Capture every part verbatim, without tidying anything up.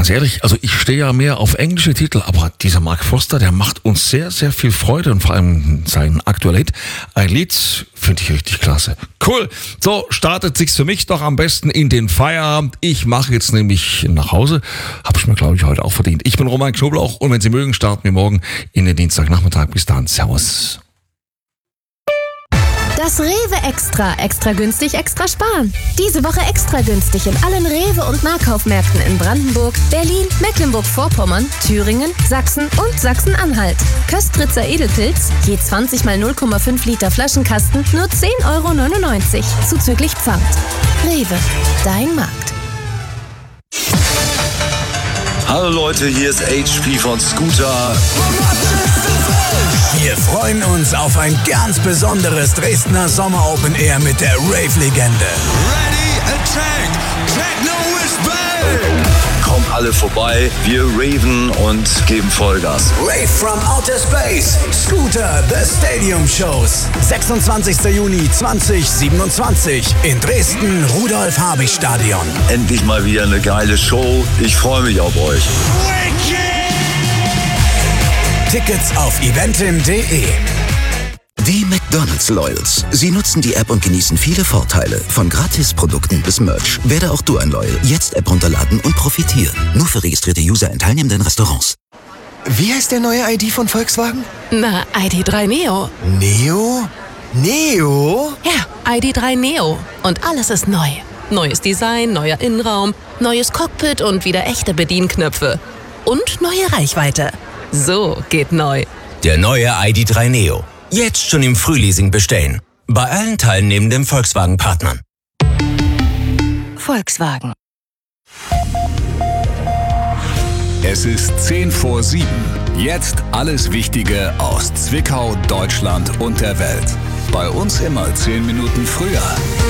ganz ehrlich, also ich stehe ja mehr auf englische Titel, aber dieser Mark Foster, der macht uns sehr, sehr viel Freude und vor allem sein aktueller Hit, ein Lied, finde ich richtig klasse. Cool. So startet sich's für mich doch am besten in den Feierabend. Ich mache jetzt nämlich nach Hause. Habe ich mir, glaube ich, heute auch verdient. Ich bin Roman Knoblauch und wenn Sie mögen, starten wir morgen in den Dienstagnachmittag. Bis dann. Servus. Das Rewe Extra. Extra günstig, extra sparen. Diese Woche extra günstig in allen Rewe- und Nahkaufmärkten in Brandenburg, Berlin, Mecklenburg-Vorpommern, Thüringen, Sachsen und Sachsen-Anhalt. Köstritzer Edelpilz, je zwanzig mal null Komma fünf Liter Flaschenkasten, nur zehn Euro neunundneunzig, zuzüglich Pfand. Rewe, dein Markt. Hallo Leute, hier ist H P von Scooter. Wir freuen uns auf ein ganz besonderes Dresdner Sommer Open Air mit der Rave-Legende. Ready, attack, techno is back! Kommt alle vorbei, wir raven und geben Vollgas. Rave from Outer Space, Scooter, The Stadium Shows. sechsundzwanzigster Juni zweitausendsiebenundzwanzig in Dresden, Rudolf-Habich-Stadion. Endlich mal wieder eine geile Show, ich freue mich auf euch. Tickets auf eventim punkt de. Die McDonald's Loyals. Sie nutzen die App und genießen viele Vorteile. Von Gratisprodukten bis Merch. Werde auch du ein Loyal. Jetzt App runterladen und profitieren. Nur für registrierte User in teilnehmenden Restaurants. Wie heißt der neue I D von Volkswagen? Na, I D drei Neo. Neo? Neo? Ja, I D drei Neo. Und alles ist neu. Neues Design, neuer Innenraum, neues Cockpit und wieder echte Bedienknöpfe. Und neue Reichweite. So geht neu. Der neue I D drei Neo. Jetzt schon im Frühleasing bestellen. Bei allen teilnehmenden Volkswagen-Partnern. Volkswagen. Es ist zehn vor sieben. Jetzt alles Wichtige aus Zwickau, Deutschland und der Welt. Bei uns immer zehn Minuten früher.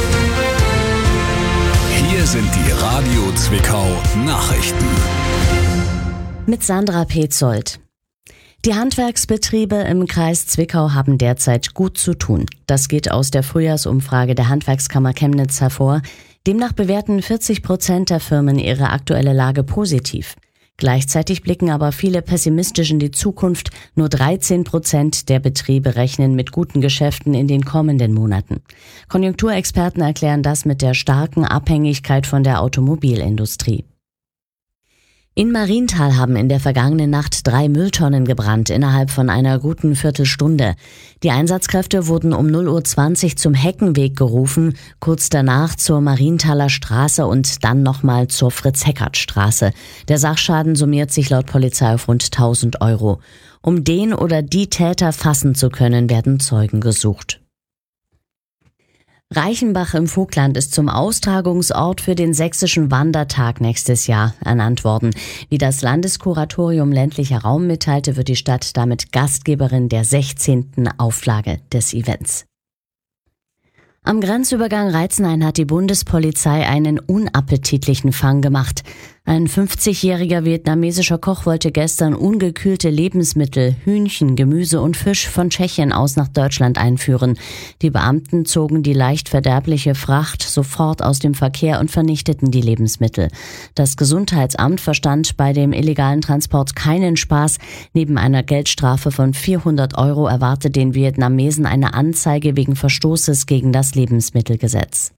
Hier sind die Radio Zwickau Nachrichten. Mit Sandra Petzold. Die Handwerksbetriebe im Kreis Zwickau haben derzeit gut zu tun. Das geht aus der Frühjahrsumfrage der Handwerkskammer Chemnitz hervor. Demnach bewerten vierzig Prozent der Firmen ihre aktuelle Lage positiv. Gleichzeitig blicken aber viele pessimistisch in die Zukunft. Nur dreizehn Prozent der Betriebe rechnen mit guten Geschäften in den kommenden Monaten. Konjunkturexperten erklären das mit der starken Abhängigkeit von der Automobilindustrie. In Marienthal haben in der vergangenen Nacht drei Mülltonnen gebrannt, innerhalb von einer guten Viertelstunde. Die Einsatzkräfte wurden um null Uhr zwanzig zum Heckenweg gerufen, kurz danach zur Marienthaler Straße und dann nochmal zur Fritz-Heckert-Straße. Der Sachschaden summiert sich laut Polizei auf rund tausend Euro. Um den oder die Täter fassen zu können, werden Zeugen gesucht. Reichenbach im Vogtland ist zum Austragungsort für den Sächsischen Wandertag nächstes Jahr ernannt worden. Wie das Landeskuratorium ländlicher Raum mitteilte, wird die Stadt damit Gastgeberin der sechzehnten Auflage des Events. Am Grenzübergang Reizenhain hat die Bundespolizei einen unappetitlichen Fang gemacht. Ein fünfzigjähriger vietnamesischer Koch wollte gestern ungekühlte Lebensmittel, Hühnchen, Gemüse und Fisch von Tschechien aus nach Deutschland einführen. Die Beamten zogen die leicht verderbliche Fracht sofort aus dem Verkehr und vernichteten die Lebensmittel. Das Gesundheitsamt verstand bei dem illegalen Transport keinen Spaß. Neben einer Geldstrafe von vierhundert Euro erwartet den Vietnamesen eine Anzeige wegen Verstoßes gegen das Lebensmittelgesetz.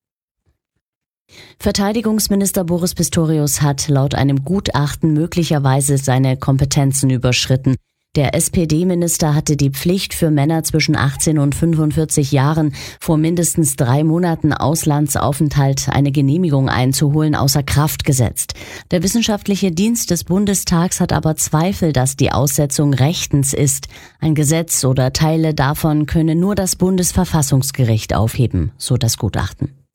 Verteidigungsminister Boris Pistorius hat laut einem Gutachten möglicherweise seine Kompetenzen überschritten. Der S P D-Minister hatte die Pflicht für Männer zwischen achtzehn und fünfundvierzig Jahren vor mindestens drei Monaten Auslandsaufenthalt eine Genehmigung einzuholen außer Kraft gesetzt. Der wissenschaftliche Dienst des Bundestags hat aber Zweifel, dass die Aussetzung rechtens ist. Ein Gesetz oder Teile davon könne nur das Bundesverfassungsgericht aufheben, so das Gutachten.